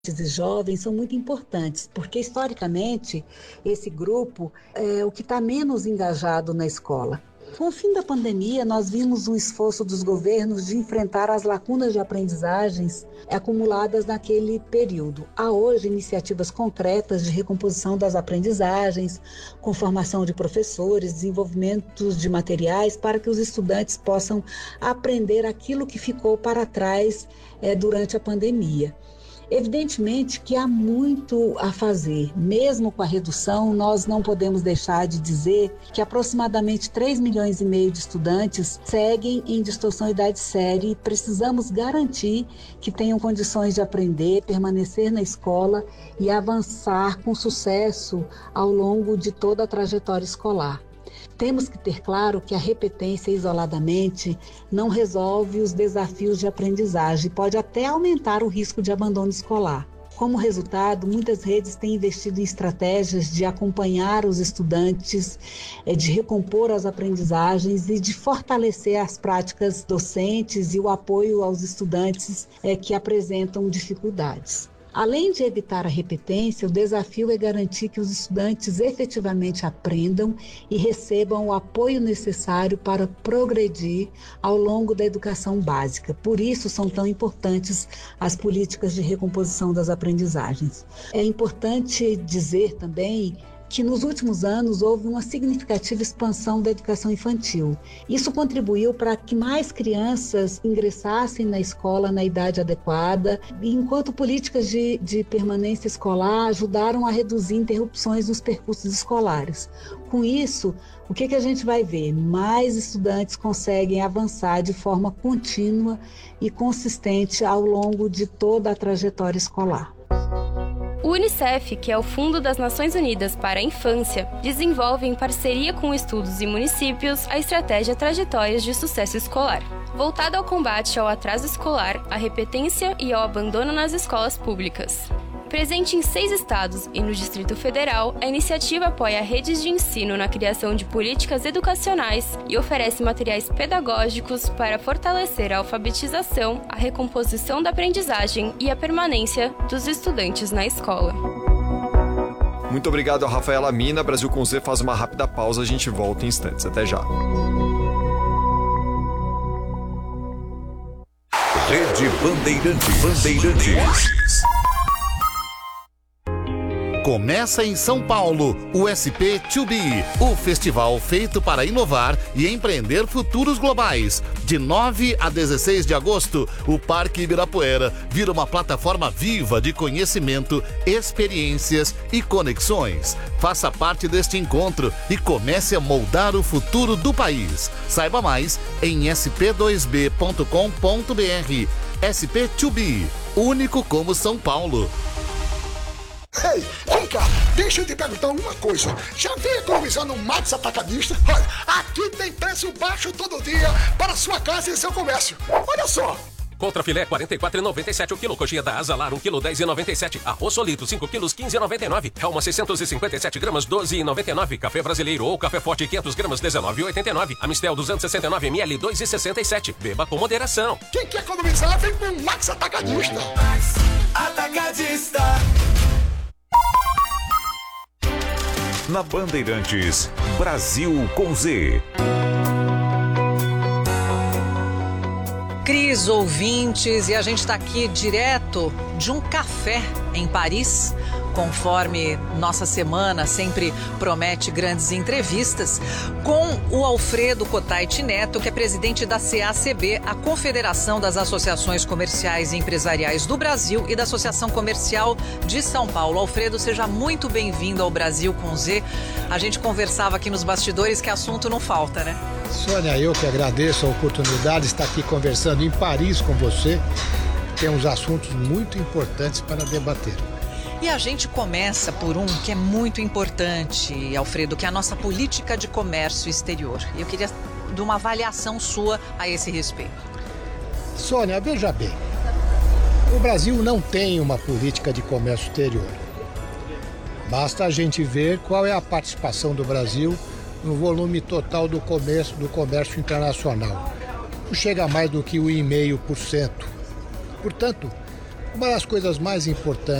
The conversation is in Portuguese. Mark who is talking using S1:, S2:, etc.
S1: e jovens são muito importantes, porque historicamente esse grupo é o que está menos engajado na escola. Com o fim da pandemia, nós vimos um esforço dos governos de enfrentar as lacunas de aprendizagens acumuladas naquele período. Há hoje iniciativas concretas de recomposição das aprendizagens, com formação de professores, desenvolvimento de materiais para que os estudantes possam aprender aquilo que ficou para trás durante a pandemia. Evidentemente que há muito a fazer. Mesmo com a redução, nós não podemos deixar de dizer que aproximadamente 3,5 milhões de estudantes seguem em distorção-idade séria e precisamos garantir que tenham condições de aprender, permanecer na escola e avançar com sucesso ao longo de toda a trajetória escolar. Temos que ter claro que a repetência isoladamente não resolve os desafios de aprendizagem e pode até aumentar o risco de abandono escolar. Como resultado, muitas redes têm investido em estratégias de acompanhar os estudantes, de recompor as aprendizagens e de fortalecer as práticas docentes e o apoio aos estudantes que apresentam dificuldades. Além de evitar a repetência, o desafio é garantir que os estudantes efetivamente aprendam e recebam o apoio necessário para progredir ao longo da educação básica. Por isso são tão importantes as políticas de recomposição das aprendizagens. É importante dizer também que nos últimos anos houve uma significativa expansão da educação infantil. Isso contribuiu para que mais crianças ingressassem na escola na idade adequada, enquanto políticas de permanência escolar ajudaram a reduzir interrupções nos percursos escolares. Com isso, o que a gente vai ver? Mais estudantes conseguem avançar de forma contínua e consistente ao longo de toda a trajetória escolar.
S2: O Unicef, que é o Fundo das Nações Unidas para a Infância, desenvolve em parceria com estudos e municípios a estratégia Trajetórias de Sucesso Escolar, voltada ao combate ao atraso escolar, à repetência e ao abandono nas escolas públicas. Presente em 6 estados e no Distrito Federal, a iniciativa apoia redes de ensino na criação de políticas educacionais e oferece materiais pedagógicos para fortalecer a alfabetização, a recomposição da aprendizagem e a permanência dos estudantes na escola.
S3: Muito obrigado a Rafaela Mina. Brasil com Z faz uma rápida pausa, a gente volta em instantes. Até já.
S4: Rede Bandeirantes. Começa em São Paulo o SP2B, o festival feito para inovar e empreender futuros globais. De 9 a 16 de agosto, o Parque Ibirapuera vira uma plataforma viva de conhecimento, experiências e conexões. Faça parte deste encontro e comece a moldar o futuro do país. Saiba mais em sp2b.com.br. SP2B, único como São Paulo.
S5: Ei, vem cá, deixa eu te perguntar uma coisa. Já vem economizar no Max Atacadista? Olha, aqui tem preço baixo todo dia para sua casa e seu comércio. Olha só.
S6: Contrafilé 44,97 o quilo, coxinha da Asa Lar 1 kg 10,97, arroz solito 5 quilos 15,99, Helma 657 gramas 12,99, café brasileiro ou café forte 500 gramas 19,89, Amistel 269 ml 2,67. Beba com moderação.
S5: Quem quer economizar vem com o Max Atacadista.
S7: Max Atacadista.
S4: Na Bandeirantes, Brasil com Z.
S8: Cris, ouvintes, e a gente está aqui direto de um café em Paris. Conforme nossa semana sempre promete grandes entrevistas, com o Alfredo Cotait Neto, que é presidente da CACB, a Confederação das Associações Comerciais e Empresariais do Brasil e da Associação Comercial de São Paulo. Alfredo, seja muito bem-vindo ao Brasil com Z. A gente conversava aqui nos bastidores que assunto não falta, né?
S9: Sônia, eu que agradeço a oportunidade de estar aqui conversando em Paris com você. Temos assuntos muito importantes para debater.
S8: E a gente começa por um que é muito importante, Alfredo, que é a nossa política de comércio exterior. Eu queria de uma avaliação sua a esse respeito.
S9: Sônia, veja bem, o Brasil não tem uma política de comércio exterior. Basta a gente ver qual é a participação do Brasil no volume total do comércio internacional. Não chega a mais do que 1,5%. Portanto, Uma das coisas mais importantes